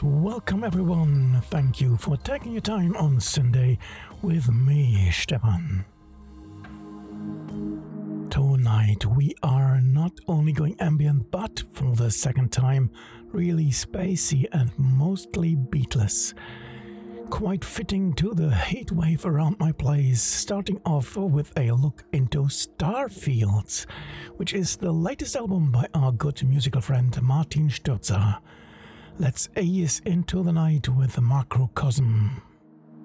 welcome everyone. Thank you for taking your time on Sunday with me, Stefan. Tonight we are not only going ambient, but for the second time, really spacey and mostly beatless. Quite fitting to the heat wave around my place, starting off with a look into Starfields, which is the latest album by our good musical friend Martin Stürzer. Let's ease into the night with Macrocosm.